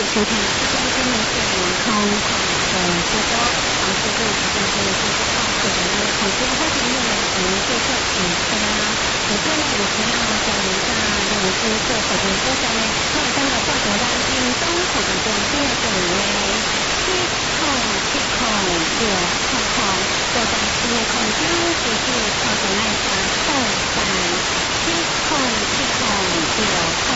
收听这个节目是空直播，直播时间是24号的空间会评论我们介绍主持啦，主持呢有时候在人家有些做手机做上面，那当个报道单听东手机中心的主呢，70706就在新的空间持续靠着那场后山70706